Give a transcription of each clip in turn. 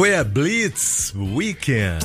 Foi a Blitz Weekend.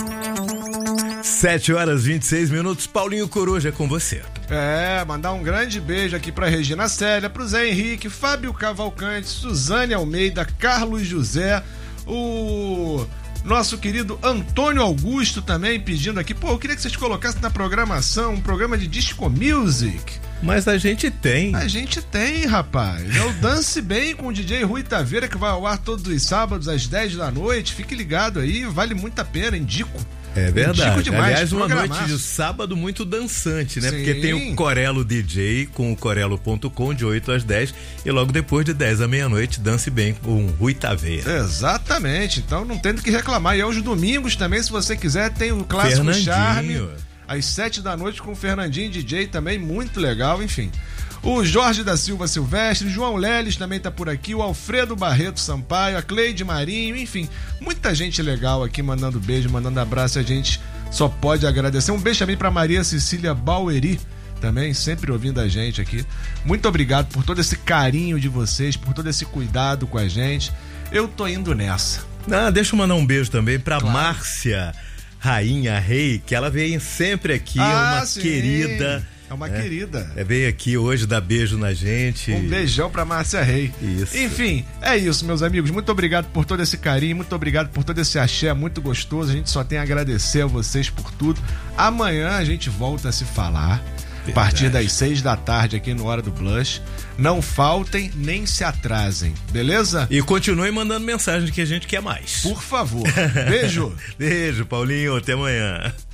7h26. Paulinho Coruja, com você. Mandar um grande beijo aqui pra Regina Célia, pro Zé Henrique, Fábio Cavalcante, Suzane Almeida, Carlos José, o nosso querido Antônio Augusto também pedindo aqui, eu queria que vocês colocassem na programação um programa de disco music. Mas a gente tem. A gente tem, rapaz. É o Dance Bem com o DJ Rui Taveira, que vai ao ar todos os sábados às 10 da noite. Fique ligado aí, vale muito a pena, indico. É verdade. Demais, aliás, uma noite de sábado muito dançante, né? Sim. Porque tem o Corelo DJ com o Corelo.com de 8 às 10 e logo depois de 10 à meia-noite, Dance Bem com o Rui Taveira. Exatamente, então não tem do que reclamar. E aos domingos também, se você quiser, tem o Clássico Charme às 7 da noite com o Fernandinho DJ também, muito legal, enfim. O Jorge da Silva Silvestre, João Leles também tá por aqui, o Alfredo Barreto Sampaio, a Cleide Marinho, enfim, muita gente legal aqui mandando beijo, mandando abraço, a gente só pode agradecer. Um beijo também pra Maria Cecília Baueri, também sempre ouvindo a gente aqui. Muito obrigado por todo esse carinho de vocês, por todo esse cuidado com a gente. Eu tô indo nessa. Deixa eu mandar um beijo também pra Márcia Rainha Rei, que ela vem sempre aqui, uma querida. É uma querida. Veio aqui hoje dar beijo na gente. Um beijão pra Márcia Rei. Isso. Enfim, é isso, meus amigos. Muito obrigado por todo esse carinho, muito obrigado por todo esse axé muito gostoso. A gente só tem a agradecer a vocês por tudo. Amanhã a gente volta a se falar. A partir das 6 da tarde aqui no Hora do Blush. Não faltem nem se atrasem, beleza? E continuem mandando mensagem que a gente quer mais. Por favor. Beijo. Beijo, Paulinho. Até amanhã.